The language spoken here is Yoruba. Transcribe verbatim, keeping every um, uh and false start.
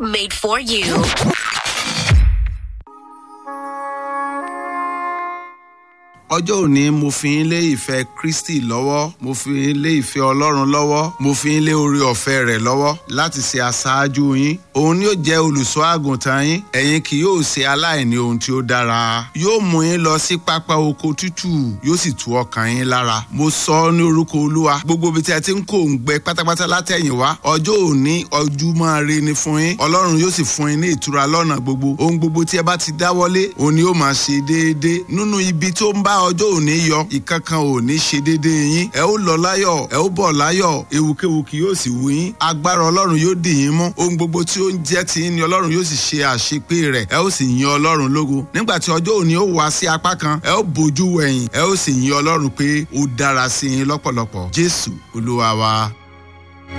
made for you. Ọjọ́ òní mo fi ń lé ìfẹ́ Kristi lọ́wọ́, mo fi ń lé ìfẹ́ Ọlọ́run lọ́wọ́, mo fi ń lé oore ọ̀fẹ́ rẹ̀ lọ́wọ́ láti ṣe aṣáájú yín. Òun ni yóò jẹ́ olùṣọ́ àgùntàn yín, ẹ̀yin kì yóò ṣe aláìní ohun tí ó dára. Yóò mú yín lọ sí pápá oko tútù, yóò sì tu ọkàn yín lára. Mo sọ ọ́ ní orúkọ Olúwa, gbogbo ibi tí ẹ ti ń kó òǹgbẹ pátápátá látẹ̀yìn wá, ọjọ́ òní ojúmọ́ ire ni fún yín. Ọlọ́run yóò sì fún yín ní ìtura lọ́nà gbogbo. Ohun gbogbo tí ẹ bá ti dáwọ́lé, òun ni yóò máa ṣe déédéé. Nínú ibi tó ń bá ọjọ́ òní yọ, ìkankan ò ní ṣe déédéé yín. Ẹ ó lọ láyọ̀, ẹ ó bọ̀ láyọ̀, ewukewu kì yóò sì wù yín. Agbára Ọlọ́run yóò dì yín mú. Ohun gbogbo tí ó ń jẹ́ ti yín ni Ọlọ́run yóò sì ṣe àṣepé rẹ̀. Ẹ ó sì yin Ọlọ́run lógo. Nígbà tí ọjọ́ òní ó wá sí apá kan, ẹ ó bojú wẹ̀yìn, ẹ ó sì yin Ọlọ́run pé ó dára sí yín lọ́pọ̀lọpọ̀. Jésù Olúwa wa.